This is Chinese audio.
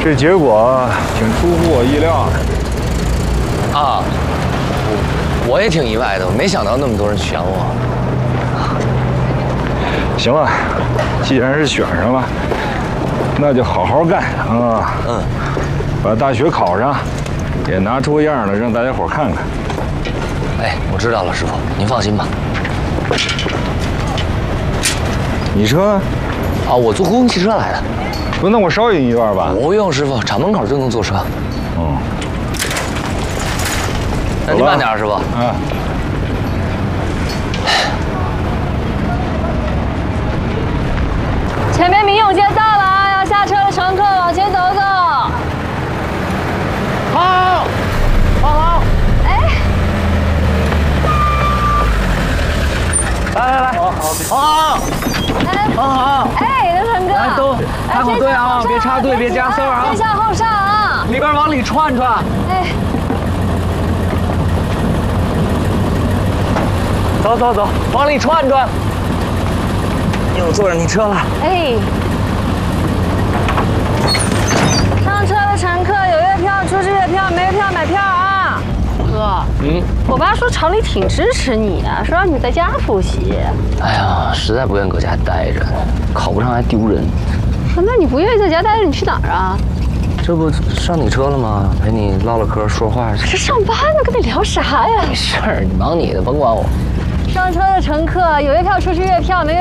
这结果挺出乎我意料的。 啊，我也挺意外的，我没想到那么多人选我。 行了，既然是选上了，那就好好干啊！把大学考上，也拿出样来让大家伙看看。 哎，我知道了，师傅，您放心吧。 你车呢？ 啊，我坐公共汽车来的。 不，那我捎你一段吧。 不用，师傅，厂门口就能坐车。 嗯。 那您慢点，师傅。 啊。 前面民永街到了啊，要下车的乘客往前走走。 好，好。 哎， 来，好。好。 哎，刘成哥， 来都排好队啊，别插队，别加塞啊。 先下后上啊， 里边往里串串。 哎， 走，往里串串。又坐上你车了。 哎，上车的乘客有月票出示月票，没月票买票啊。哥，我爸说厂里挺支持你啊，说让你在家复习。 哎呀，实在不愿搁家待着，考不上还丢人。 那你不愿意在家待着，你去哪儿啊？ 这不上你车了吗？陪你唠唠嗑，说话去。 这上班呢，跟你聊啥呀？ 没事儿，你忙你的，甭管我。 上车的乘客有月票出示月票，没月